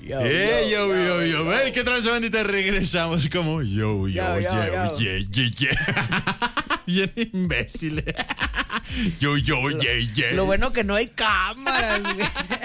Yo. ¿Qué tal, bandita? Regresamos como yo. Bien imbécil. Yo. Lo bueno que no hay cámaras, güey.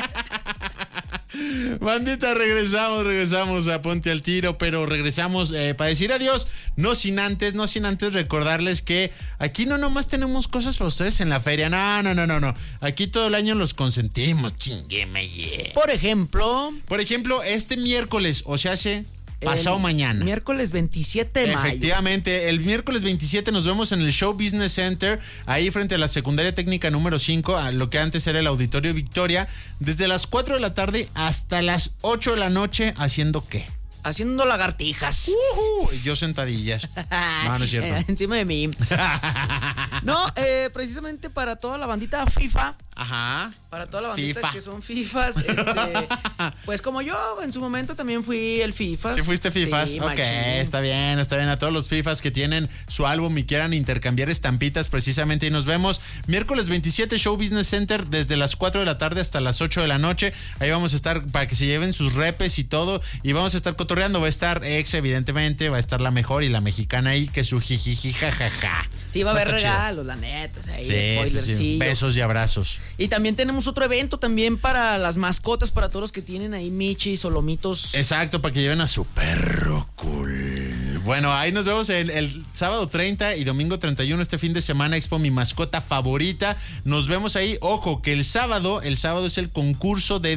Bandita, regresamos a Ponte al Tiro, pero regresamos para decir adiós, no sin antes recordarles que aquí no nomás tenemos cosas para ustedes en la feria, no. Aquí todo el año los consentimos, chingueme. Por ejemplo, este miércoles, o sea, pasado mañana. Miércoles 27 de mayo. Efectivamente, el miércoles 27 nos vemos en el Show Business Center, ahí frente a la Secundaria Técnica número 5, a lo que antes era el Auditorio Victoria, desde las 4 de la tarde hasta las 8 de la noche, ¿haciendo qué? Haciendo lagartijas. Yo sentadillas. No es cierto. Encima de mí. No, precisamente para toda la bandita FIFA. Ajá. Para toda la bandita que son FIFAs. Pues como yo en su momento también fui el FIFAs. ¿Sí fuiste FIFAs? Sí, ok, está bien. A todos los FIFAs que tienen su álbum y quieran intercambiar estampitas, precisamente. Y nos vemos miércoles 27, Show Business Center, desde las 4 de la tarde hasta las 8 de la noche. Ahí vamos a estar para que se lleven sus repes y todo. Y vamos a estar cotorreando. Va a estar evidentemente. Va a estar la mejor y la mexicana ahí, que su jijiji jajaja. Sí, va a haber regalos, la neta. Ahí, sí. Besos y abrazos. Y también tenemos otro evento también para las mascotas, para todos los que tienen ahí michis o lomitos. Exacto, para que lleven a su perro cool. Bueno, ahí nos vemos el sábado 30 y domingo 31, este fin de semana, Expo Mi Mascota Favorita. Nos vemos ahí. Ojo, que el sábado es el concurso de